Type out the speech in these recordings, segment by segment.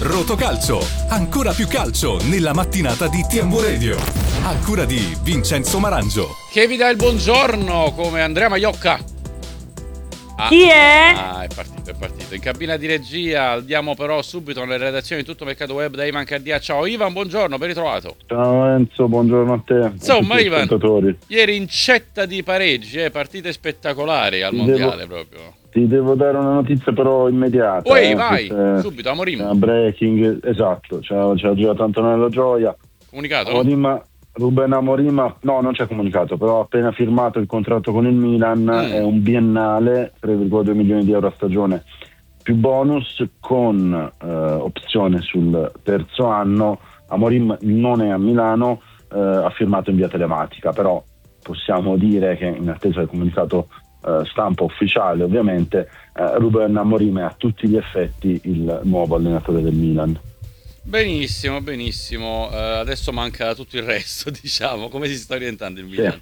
Rotocalcio, ancora più calcio nella mattinata di TMW Radio. A cura di Vincenzo Marangio. Che vi dà il buongiorno come Andrea Maiocca. Chi è? È partito. In cabina di regia diamo però subito nelle redazioni di Tutto Mercato Web da Ivan Cardia. Ciao Ivan, buongiorno, ben ritrovato. Ciao Enzo, buongiorno a te. Insomma Ivan, ieri incetta di pareggi, partite spettacolari al mondiale proprio. Ti devo dare una notizia però immediata. Vai, subito, Amorim. Breaking, esatto, c'ha girato Antonello Gioia. Comunicato? Ruben Amorim, no, non c'è comunicato, però ha appena firmato il contratto con il Milan, è un biennale, 3,2 milioni di euro a stagione, più bonus con opzione sul terzo anno. Amorim non è a Milano, ha firmato in via telematica, però possiamo dire che in attesa del comunicato stampa ufficiale ovviamente Ruben Amorim è a tutti gli effetti il nuovo allenatore del Milan. Benissimo, adesso manca tutto il resto, diciamo. Come si sta orientando il Milan?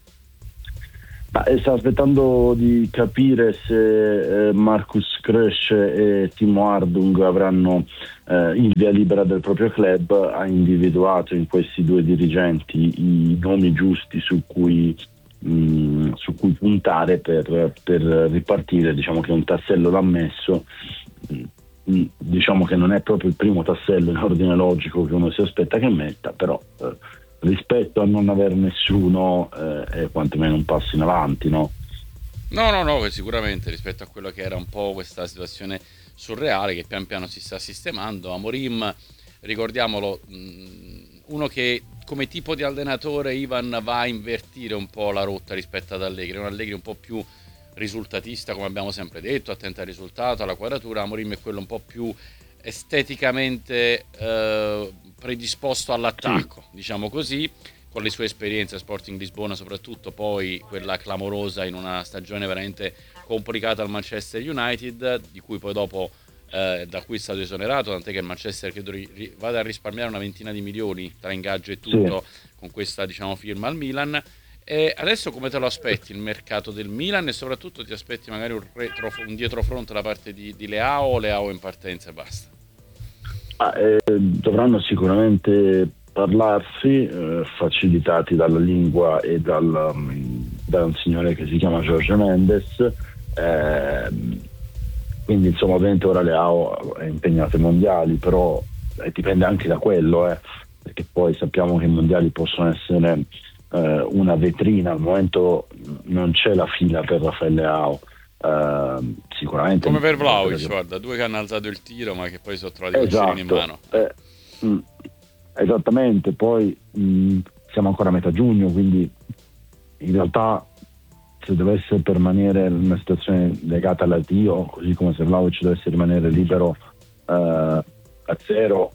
Sta aspettando di capire se Marcus Krösche e Timo Ardung avranno il via libera del proprio club. Ha individuato in questi due dirigenti i nomi giusti su cui puntare per ripartire. Diciamo che un tassello l'ha messo. Diciamo che non è proprio il primo tassello in ordine logico che uno si aspetta che metta, però rispetto a non aver nessuno è quantomeno un passo in avanti, no? No, sicuramente rispetto a quello che era un po' questa situazione surreale che pian piano si sta sistemando. Amorim, ricordiamolo, uno che come tipo di allenatore Ivan va a invertire un po' la rotta rispetto ad Allegri, un Allegri un po' più risultatista, come abbiamo sempre detto, attento al risultato, alla quadratura. Amorim è quello un po' più esteticamente predisposto all'attacco, diciamo così, con le sue esperienze a Sporting Lisbona, soprattutto poi quella clamorosa in una stagione veramente complicata al Manchester United, di cui poi dopo da cui è stato esonerato, tant'è che il Manchester credo vada a risparmiare una ventina di milioni tra ingaggio e tutto con questa, diciamo, firma al Milan. E adesso come te lo aspetti il mercato del Milan, e soprattutto ti aspetti magari un dietrofront da parte di Leao, o Leao in partenza e basta? Dovranno sicuramente parlarsi, facilitati dalla lingua e da un signore che si chiama Jorge Mendes, quindi insomma ovviamente ora Leao è impegnato ai mondiali, però dipende anche da quello, perché poi sappiamo che i mondiali possono essere una vetrina. Al momento non c'è la fila per Rafael Leao, sicuramente come per Vlahovic, guarda, due che hanno alzato il tiro ma che poi sono trovati i cerini in mano. Esattamente, poi siamo ancora a metà giugno, quindi in realtà se dovesse permanere una situazione legata all'addio, così come se Vlahovic dovesse rimanere libero a zero,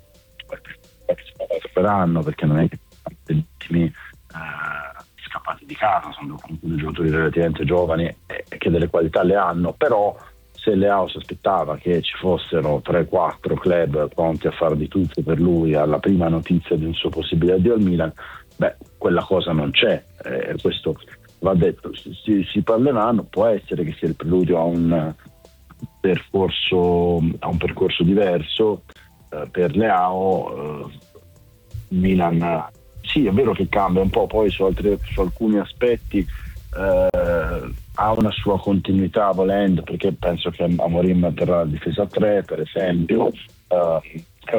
per anno, perché non è che gli ultimi scappati di casa sono comunque dei giocatori relativamente giovani e che delle qualità le hanno, però se Leao si aspettava che ci fossero 3-4 club pronti a fare di tutto per lui alla prima notizia di un suo possibile addio al Milan, quella cosa non c'è, questo va detto. Si parleranno, può essere che sia il preludio a un percorso diverso per Leao. Milan sì, è vero che cambia un po', poi su alcuni aspetti ha una sua continuità volendo, perché penso che Amorim terrà la difesa a 3 per esempio, è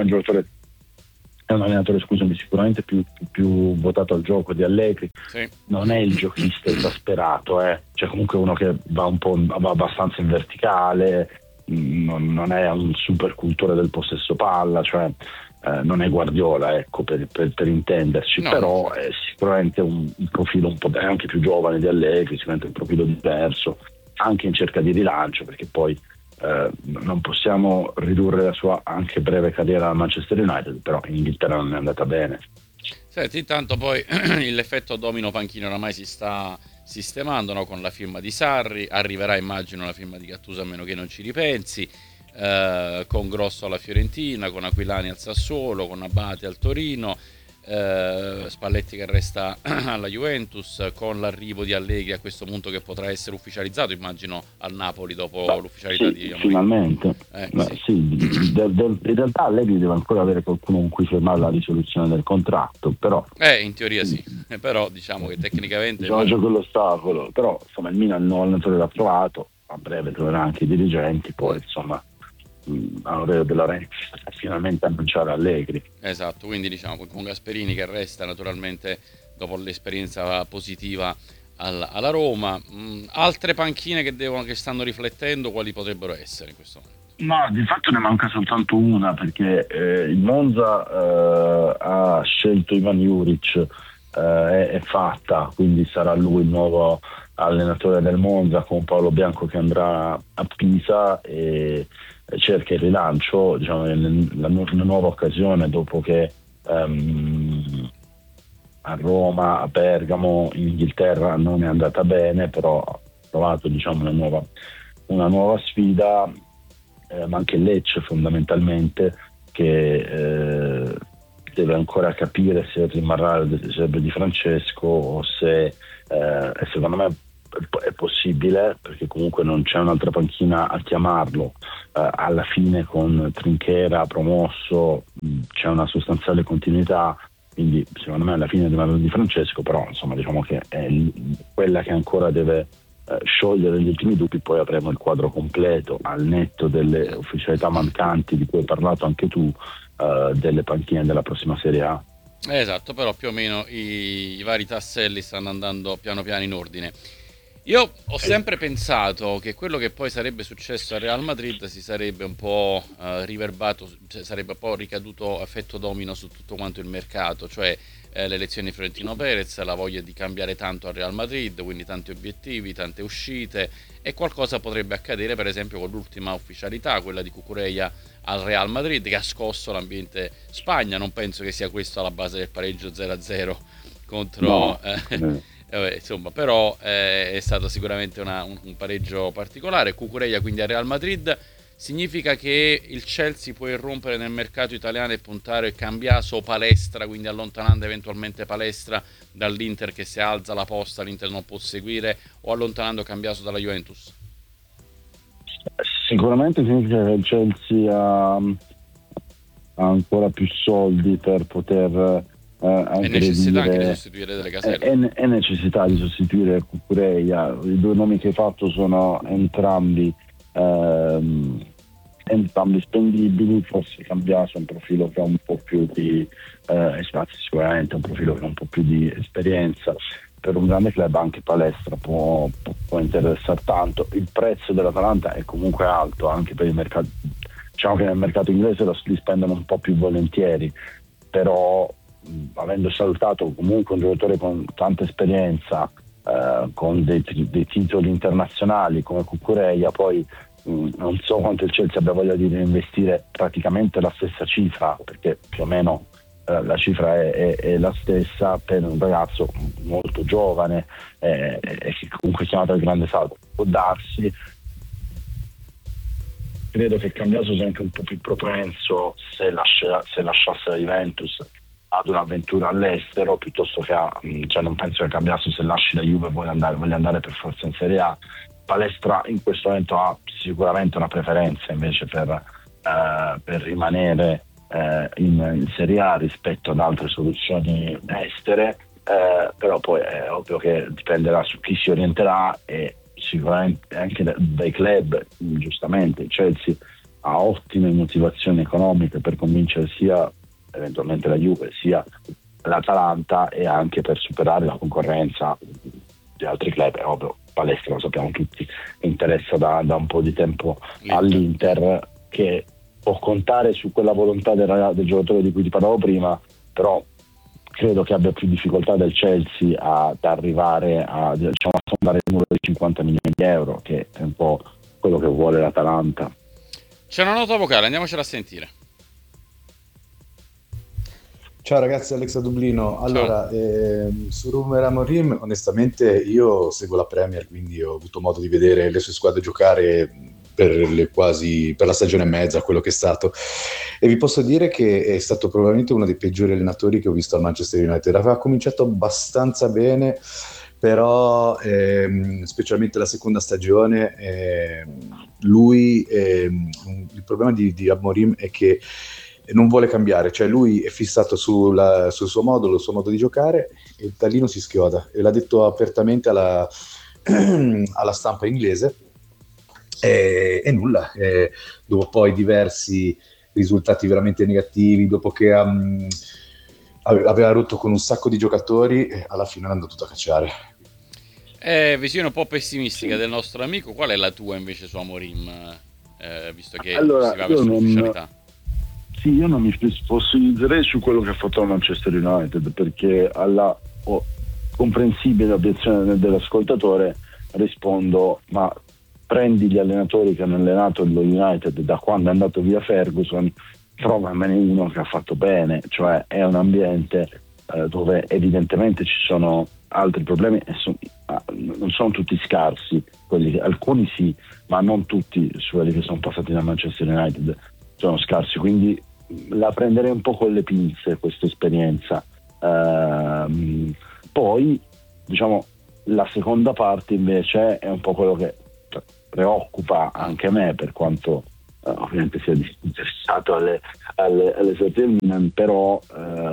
un allenatore sicuramente più votato al gioco di Allegri, non è il giochista esasperato, cioè comunque uno che va abbastanza in verticale, non è un super cultore del possesso palla, cioè non è Guardiola, ecco, per intenderci, però è sicuramente un profilo un po' anche più giovane di Allegri, sicuramente un profilo diverso, anche in cerca di rilancio, perché poi non possiamo ridurre la sua anche breve carriera al Manchester United, però in Inghilterra non è andata bene. Senti, intanto poi l'effetto domino panchino oramai si sta sistemando, no? Con la firma di Sarri, arriverà immagino la firma di Gattuso, a meno che non ci ripensi, con Grosso alla Fiorentina, con Aquilani al Sassuolo, con Abate al Torino, Spalletti che resta alla Juventus, con l'arrivo di Allegri a questo punto che potrà essere ufficializzato, immagino, al Napoli dopo l'ufficialità sì, di Amorim. finalmente. Sì. Sì, in realtà Allegri deve ancora avere qualcuno con cui firmare la risoluzione del contratto, però In teoria sì, però diciamo che tecnicamente c'è quell'ostacolo, però insomma il Milan il nuovo allenatore l'ha trovato, a breve troverà anche i dirigenti, poi insomma Aurelio De Laurentiis finalmente annunciare Allegri. Esatto, quindi diciamo con Gasperini che resta naturalmente dopo l'esperienza positiva alla Roma. Altre panchine che stanno riflettendo, quali potrebbero essere in questo momento? No, di fatto ne manca soltanto una, perché il Monza ha scelto Ivan Juric, è fatta, quindi sarà lui il nuovo allenatore del Monza, con Paolo Bianco che andrà a Pisa e cerca il rilancio, diciamo, la nuova occasione dopo che a Roma, a Bergamo, in Inghilterra non è andata bene, però ha trovato, diciamo, una nuova sfida, ma anche Lecce fondamentalmente, che deve ancora capire se rimarrà il serve di Francesco o se secondo me è possibile, perché comunque non c'è un'altra panchina a chiamarlo. Alla fine con Trinchera promosso c'è una sostanziale continuità, quindi secondo me alla fine rimarrà di Francesco, però insomma diciamo che è quella che ancora deve sciogliere gli ultimi dubbi. Poi avremo il quadro completo, al netto delle ufficialità mancanti di cui hai parlato anche tu, delle panchine della prossima Serie A. Esatto, però più o meno i vari tasselli stanno andando piano piano in ordine. Io ho sempre pensato che quello che poi sarebbe successo al Real Madrid si sarebbe un po' riverbato, cioè sarebbe un po' ricaduto effetto domino su tutto quanto il mercato, cioè le elezioni di Florentino Perez, la voglia di cambiare tanto al Real Madrid, quindi tanti obiettivi, tante uscite, e qualcosa potrebbe accadere per esempio con l'ultima ufficialità, quella di Cucurella al Real Madrid, che ha scosso l'ambiente Spagna. Non penso che sia questo alla base del pareggio 0-0 contro... insomma, però è stato sicuramente un pareggio particolare. Cucurella quindi al Real Madrid. Significa che il Chelsea può irrompere nel mercato italiano e puntare Cambiaso o Palestra, quindi allontanando eventualmente Palestra dall'Inter, che se alza la posta l'Inter non può seguire, o allontanando Cambiaso dalla Juventus? Sicuramente significa che il Chelsea ha ancora più soldi per poter è necessità anche di sostituire delle caselle, è necessità di sostituire Cucurella. I due nomi che hai fatto sono entrambi spendibili. Forse Cambiaso è un profilo che ha un po' più di sicuramente un profilo che ha un po' più di esperienza. Per un grande club anche Palestra può interessare tanto. Il prezzo dell'Atalanta è comunque alto anche per il mercato, diciamo che nel mercato inglese li spendono un po' più volentieri, però avendo salutato comunque un giocatore con tanta esperienza, con dei titoli internazionali come Cucurella, poi non so quanto il Chelsea abbia voglia di reinvestire praticamente la stessa cifra, perché più o meno la cifra è la stessa per un ragazzo molto giovane e che comunque è chiamato al grande salto. Può darsi. Credo che Cambiaso sia anche un po' più propenso, se lasciasse la Juventus, ad un'avventura all'estero piuttosto che cioè non penso che Cambiaso, se lasci la Juve, voglia andare per forza in Serie A. Palestra in questo momento ha sicuramente una preferenza invece per rimanere in Serie A rispetto ad altre soluzioni estere, però poi è ovvio che dipenderà su chi si orienterà e sicuramente anche dai club. Giustamente il Chelsea ha ottime motivazioni economiche per convincere sia eventualmente la Juve sia l'Atalanta, e anche per superare la concorrenza di altri club. È ovvio, Palestra, lo sappiamo tutti, interessa da un po' di tempo all'Inter, che può contare su quella volontà del giocatore di cui ti parlavo prima, però credo che abbia più difficoltà del Chelsea ad arrivare a fondare il muro di 50 milioni di euro, che è un po' quello che vuole l'Atalanta. C'è una nota vocale, andiamocela a sentire. Ciao ragazzi, Alex da Dublino. Allora, su Rumer Amorim, onestamente io seguo la Premier, quindi ho avuto modo di vedere le sue squadre giocare per la stagione e mezza, quello che è stato, e vi posso dire che è stato probabilmente uno dei peggiori allenatori che ho visto al Manchester United. Aveva cominciato abbastanza bene, però specialmente la seconda stagione lui il problema di Amorim è che non vuole cambiare, cioè lui è fissato sul suo modo di giocare, e da lì non si schioda, e l'ha detto apertamente alla stampa inglese, e nulla, dopo poi diversi risultati veramente negativi, dopo che aveva rotto con un sacco di giocatori, alla fine è andato tutto a cacciare. Visione un po' pessimistica del nostro amico. Qual è la tua invece su Amorim, visto che allora, si va verso l'ufficialità? Sì, io non mi fossilizzerei su quello che ha fatto al Manchester United, perché alla comprensibile obiezione dell'ascoltatore rispondo: ma prendi gli allenatori che hanno allenato lo United da quando è andato via Ferguson, trovamene uno che ha fatto bene, cioè è un ambiente dove evidentemente ci sono altri problemi e non sono tutti scarsi, alcuni sì, ma non tutti su quelli che sono passati da Manchester United sono scarsi, quindi la prenderei un po' con le pinze questa esperienza. Poi diciamo la seconda parte invece è un po' quello che preoccupa anche me, per quanto ovviamente sia interessato alle sorti del Milan, però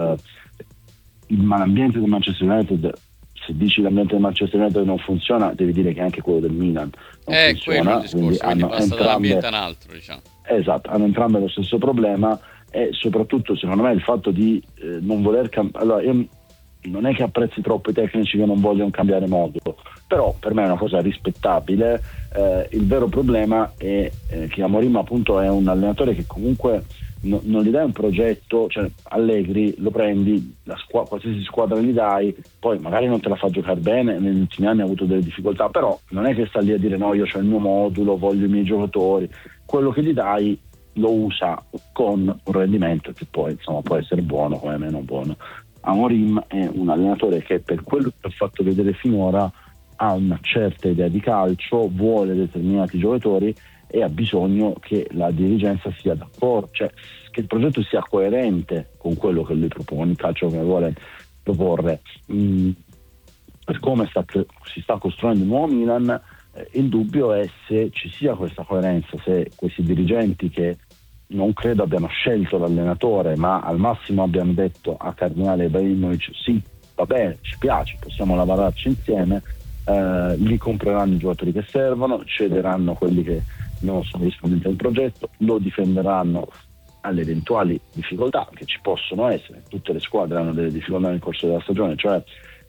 l'ambiente del Manchester United, se dici l'ambiente del Manchester United non funziona, devi dire che anche quello del Milan non funziona. Quello il discorso, quindi passa dall'ambiente a un altro, diciamo. Esatto, hanno entrambe lo stesso problema, e soprattutto secondo me il fatto di non voler allora io non è che apprezzi troppo i tecnici che non vogliono cambiare modulo, però per me è una cosa rispettabile. Il vero problema è che Amorim appunto è un allenatore che comunque non gli dai un progetto, cioè Allegri lo prendi, qualsiasi squadra gli dai, poi magari non te la fa giocare bene, negli ultimi anni ha avuto delle difficoltà, però non è che sta lì a dire no, io ho il mio modulo, voglio i miei giocatori. Quello che gli dai lo usa con un rendimento che poi insomma può essere buono come meno buono. Amorim è un allenatore che, per quello che ha fatto vedere finora, ha una certa idea di calcio, vuole determinati giocatori e ha bisogno che la dirigenza sia d'accordo, cioè che il progetto sia coerente con quello che lui propone, il calcio che vuole proporre. Per come si sta costruendo il nuovo Milan, il dubbio è se ci sia questa coerenza, se questi dirigenti, che non credo abbiano scelto l'allenatore, ma al massimo abbiano detto a Cardinale Ibrahimovic sì, va bene, ci piace, possiamo lavorarci insieme, gli compreranno i giocatori che servono, cederanno quelli che non sono rispondenti al progetto, lo difenderanno alle eventuali difficoltà che ci possono essere. Tutte le squadre hanno delle difficoltà nel corso della stagione, cioè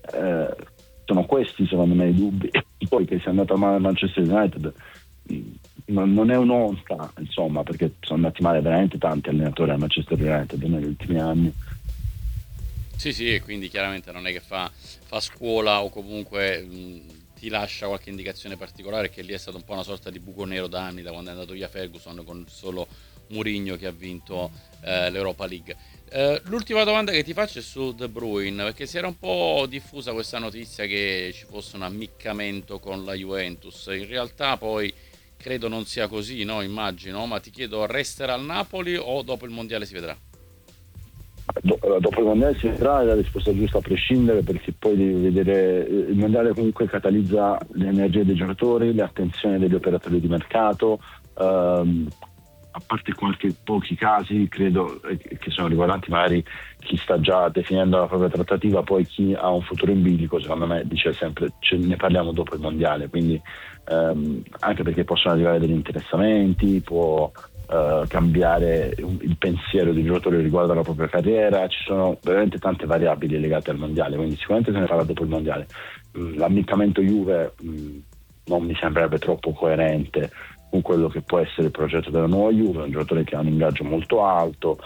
sono questi secondo me i dubbi. Poi che sia andato male al Manchester United non è un'onta, insomma, perché sono andati male veramente tanti allenatori al Manchester United negli ultimi anni. Sì, e quindi chiaramente non è che fa scuola o comunque ti lascia qualche indicazione particolare, che lì è stato un po' una sorta di buco nero da anni, da quando è andato via Ferguson, con solo Mourinho che ha vinto l'Europa League. L'ultima domanda che ti faccio è su De Bruyne, perché si era un po' diffusa questa notizia che ci fosse un ammiccamento con la Juventus. In realtà poi credo non sia così, no? Immagino, ma ti chiedo, resterà al Napoli o dopo il mondiale si vedrà? Dopo il mondiale si vedrà, è la risposta giusta a prescindere, perché poi devi vedere, il mondiale comunque catalizza le energie dei giocatori, le attenzioni degli operatori di mercato, a parte pochi casi credo che sono riguardanti magari chi sta già definendo la propria trattativa, poi chi ha un futuro in bilico, secondo me dice sempre ne parliamo dopo il mondiale, quindi anche perché possono arrivare degli interessamenti, può cambiare il pensiero dei giocatori riguardo alla propria carriera, ci sono veramente tante variabili legate al mondiale, quindi sicuramente se ne parla dopo il mondiale. L'ammiccamento Juve non mi sembrerebbe troppo coerente con quello che può essere il progetto della nuova Juve, un giocatore che ha un ingaggio molto alto,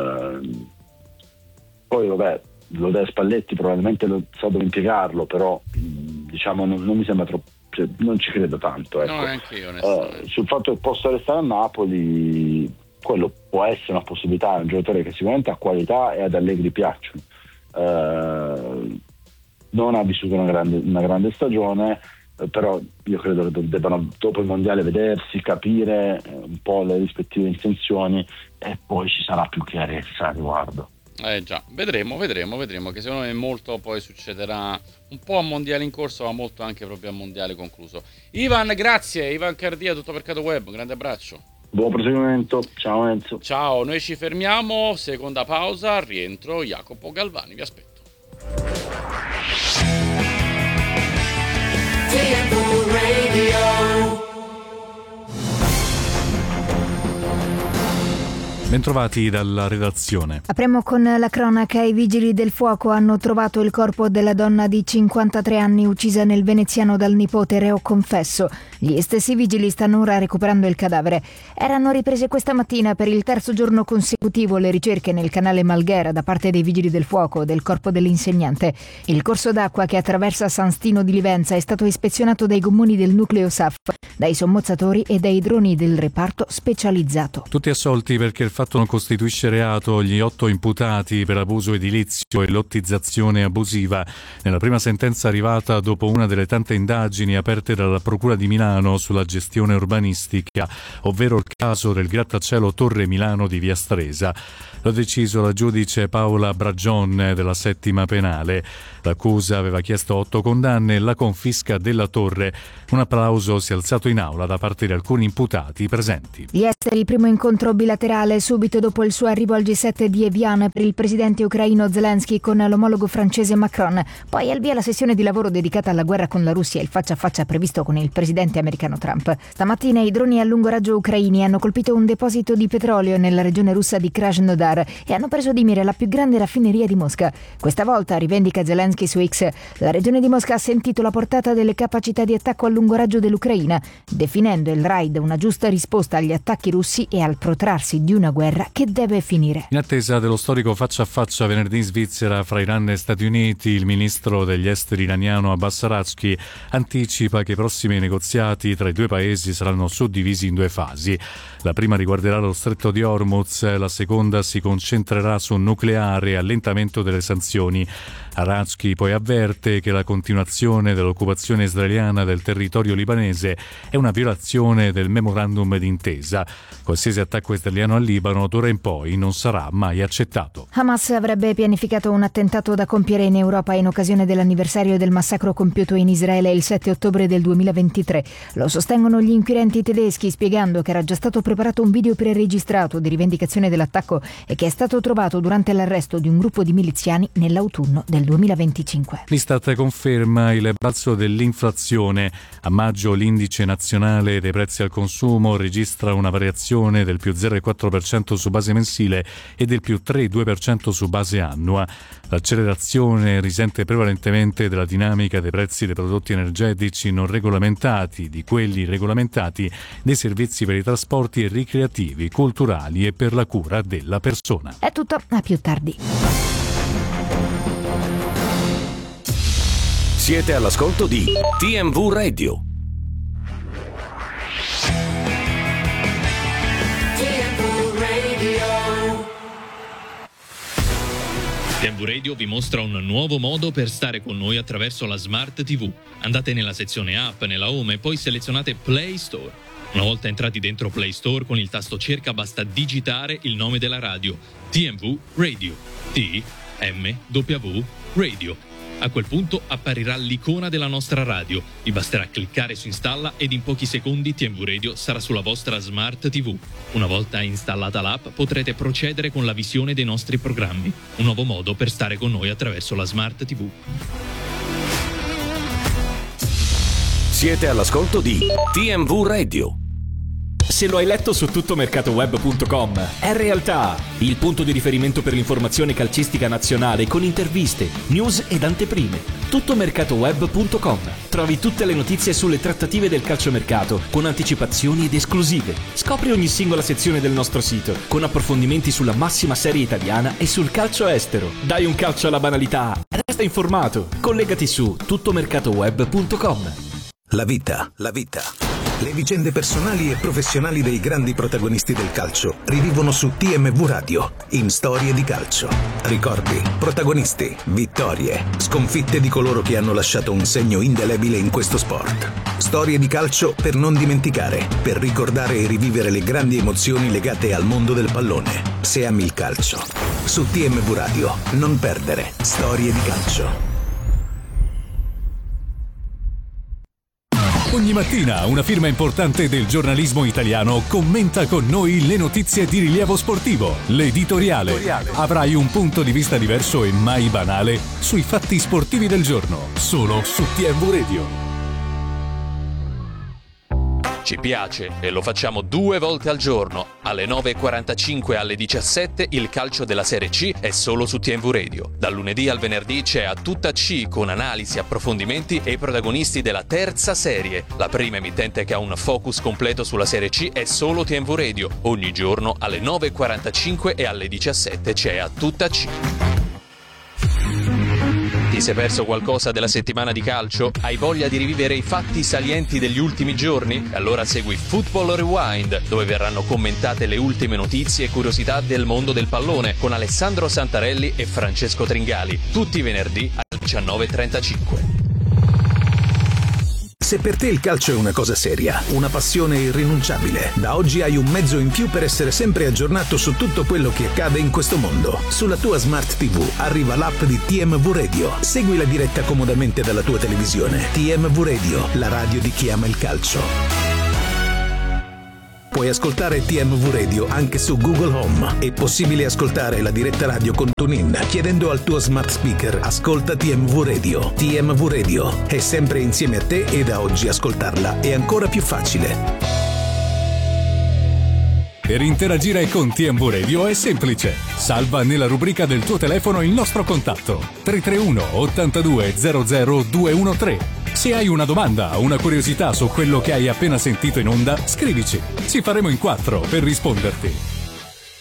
poi vabbè, lo dà Spalletti, probabilmente sa dove impiegarlo, però diciamo non mi sembra troppo, cioè, non ci credo tanto, ecco. No, neanche io, onestamente. Sul fatto che possa restare a Napoli, quello può essere una possibilità, è un giocatore che sicuramente ha qualità e ad Allegri piacciono, non ha vissuto una grande stagione, però io credo che debbano dopo il mondiale vedersi, capire un po' le rispettive intenzioni e poi ci sarà più chiarezza a riguardo. Già, vedremo che secondo me molto poi succederà un po' a mondiale in corso, ma molto anche proprio a mondiale concluso. Ivan, grazie, Ivan Cardia, Tutto Mercato Web, un grande abbraccio. Buon proseguimento, ciao Enzo. Ciao, noi ci fermiamo, seconda pausa, rientro Jacopo Galvani, vi aspetto. TMV Radio. Bentrovati dalla redazione. Apriamo con la cronaca. I vigili del fuoco hanno trovato il corpo della donna di 53 anni uccisa nel veneziano dal nipote reo confesso. Gli stessi vigili stanno ora recuperando il cadavere. Erano riprese questa mattina per il terzo giorno consecutivo le ricerche nel canale Malghera da parte dei vigili del fuoco del corpo dell'insegnante. Il corso d'acqua che attraversa San Stino di Livenza è stato ispezionato dai gommoni del nucleo SAF, dai sommozzatori e dai droni del reparto specializzato. Tutti assolti perché il fatto non costituisce reato gli 8 imputati per abuso edilizio e lottizzazione abusiva. Nella prima sentenza arrivata dopo una delle tante indagini aperte dalla Procura di Milano sulla gestione urbanistica, ovvero il caso del grattacielo Torre Milano di Via Stresa. L'ha deciso la giudice Paola Bragion della settima penale. L'accusa aveva chiesto 8 condanne e la confisca della torre. Un applauso si è alzato in aula da parte di alcuni imputati presenti. Gli esteri, primo incontro bilaterale subito dopo il suo arrivo al G7 di Evian per il presidente ucraino Zelensky con l'omologo francese Macron. Poi al via la sessione di lavoro dedicata alla guerra con la Russia e il faccia a faccia previsto con il presidente americano Trump. Stamattina i droni a lungo raggio ucraini hanno colpito un deposito di petrolio nella regione russa di Krasnodar e hanno preso di mira la più grande raffineria di Mosca. Questa volta, rivendica Zelensky su X, la regione di Mosca ha sentito la portata delle capacità di attacco a lungo raggio dell'Ucraina, definendo il raid una giusta risposta agli attacchi russi e al protrarsi di una guerra che deve finire. In attesa dello storico faccia a faccia venerdì in Svizzera fra Iran e Stati Uniti, il ministro degli esteri iraniano Abbas Araghchi anticipa che i prossimi negoziati tra i due paesi saranno suddivisi in 2 fasi. La prima riguarderà lo stretto di Hormuz, la seconda si concentrerà su nucleare e allentamento delle sanzioni. Araghchi poi avverte che la continuazione dell'occupazione israeliana del territorio libanese è una violazione del memorandum d'intesa. Qualsiasi attacco israeliano al Libano d'ora in poi non sarà mai accettato. Hamas avrebbe pianificato un attentato da compiere in Europa in occasione dell'anniversario del massacro compiuto in Israele il 7 ottobre del 2023. Lo sostengono gli inquirenti tedeschi, spiegando che era già stato preparato un video preregistrato di rivendicazione dell'attacco e che è stato trovato durante l'arresto di un gruppo di miliziani nell'autunno del 2025. L'Istat conferma il balzo dell'inflazione. A maggio l'indice nazionale dei prezzi al consumo registra una variazione del più 0,4% su base mensile e del più 3,2% su base annua. L'accelerazione risente prevalentemente della dinamica dei prezzi dei prodotti energetici non regolamentati, di quelli regolamentati, dei servizi per i trasporti e ricreativi, culturali e per la cura della persona. È tutto, a più tardi. Siete all'ascolto di TMV Radio. TMV Radio vi mostra un nuovo modo per stare con noi attraverso la Smart TV. Andate nella sezione app, nella home e poi selezionate Play Store. Una volta entrati dentro Play Store, con il tasto cerca basta digitare il nome della radio: TMV Radio. TMW Radio. A quel punto apparirà l'icona della nostra radio. Vi basterà cliccare su installa ed in pochi secondi TMV Radio sarà sulla vostra Smart TV. Una volta installata l'app potrete procedere con la visione dei nostri programmi. Un nuovo modo per stare con noi attraverso la Smart TV. Siete all'ascolto di TMV Radio. Se lo hai letto su tuttomercatoweb.com, è realtà, il punto di riferimento per l'informazione calcistica nazionale con interviste, news ed anteprime. Tuttomercatoweb.com. Trovi tutte le notizie sulle trattative del calciomercato con anticipazioni ed esclusive. Scopri ogni singola sezione del nostro sito con approfondimenti sulla massima serie italiana e sul calcio estero. Dai un calcio alla banalità, resta informato. Collegati su tuttomercatoweb.com. La vita Le vicende personali e professionali dei grandi protagonisti del calcio rivivono su TMV Radio in Storie di calcio. Ricordi, protagonisti, vittorie, sconfitte di coloro che hanno lasciato un segno indelebile in questo sport. Storie di calcio per non dimenticare, per ricordare e rivivere le grandi emozioni legate al mondo del pallone. Se ami il calcio, su TMV Radio, non perdere Storie di calcio. Ogni mattina una firma importante del giornalismo italiano commenta con noi le notizie di rilievo sportivo. L'editoriale. Avrai un punto di vista diverso e mai banale sui fatti sportivi del giorno, solo su TMV Radio. Ci piace e lo facciamo 2 volte al giorno. Alle 9.45 e alle 17 il calcio della Serie C è solo su TMV Radio. Dal lunedì al venerdì c'è A Tutta C con analisi, approfondimenti e i protagonisti della terza serie. La prima emittente che ha un focus completo sulla Serie C è solo TMV Radio. Ogni giorno alle 9.45 e alle 17 c'è A Tutta C. Ti sei perso qualcosa della settimana di calcio? Hai voglia di rivivere i fatti salienti degli ultimi giorni? Allora segui Football Rewind, dove verranno commentate le ultime notizie e curiosità del mondo del pallone con Alessandro Santarelli e Francesco Tringali, tutti i venerdì alle 19.35. Se per te il calcio è una cosa seria, una passione irrinunciabile, da oggi hai un mezzo in più per essere sempre aggiornato su tutto quello che accade in questo mondo. Sulla tua Smart TV arriva l'app di TMV Radio. Segui la diretta comodamente dalla tua televisione. TMV Radio, la radio di chi ama il calcio. Puoi ascoltare TMV Radio anche su Google Home. È possibile ascoltare la diretta radio con TuneIn chiedendo al tuo smart speaker "Ascolta TMV Radio". TMV Radio è sempre insieme a te e da oggi ascoltarla è ancora più facile. Per interagire con TMV Radio è semplice. Salva nella rubrica del tuo telefono il nostro contatto 331 82 00 213. Se hai una domanda o una curiosità su quello che hai appena sentito in onda, scrivici. Ci faremo in 4 per risponderti.